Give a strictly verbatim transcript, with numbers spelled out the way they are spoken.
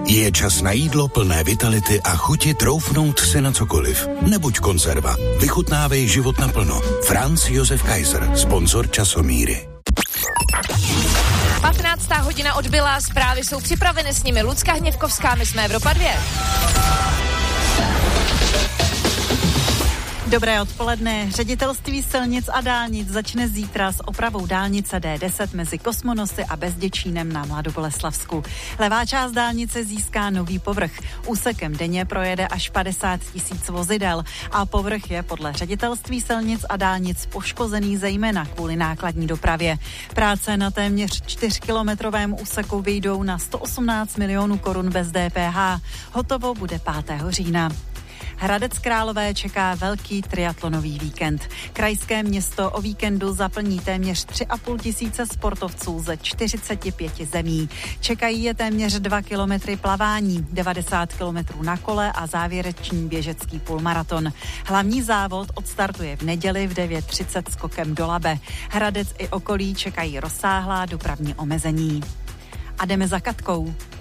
Je čas na jídlo plné vitality a chuti troufnout si na cokoliv. Nebuď konzerva. Vychutnávej život naplno. Franz Josef Kaiser, sponzor Časomíry. patnáctá hodina odbyla, zprávy jsou připraveny, s nimi Lucka Hněvkovská, my jsme Evropa dva. Dobré odpoledne. Ředitelství silnic a dálnic začne zítra s opravou dálnice D deset mezi Kosmonosy a Bezděčínem na Mladoboleslavsku. Levá část dálnice získá nový povrch. Úsekem denně projede až padesát tisíc vozidel a povrch je podle Ředitelství silnic a dálnic poškozený zejména kvůli nákladní dopravě. Práce na téměř čtyřkilometrovém úseku vyjdou na sto osmnáct milionů korun bez D P H. Hotovo bude pátého října. Hradec Králové čeká velký triatlonový víkend. Krajské město o víkendu zaplní téměř tři a půl tisíce sportovců ze čtyřiceti pěti zemí. Čekají je téměř dva kilometry plavání, devadesát kilometrů na kole a závěrečný běžecký půlmaraton. Hlavní závod odstartuje v neděli v devět třicet skokem do Labe. Hradec i okolí čekají rozsáhlá dopravní omezení. A jdeme za Katkou.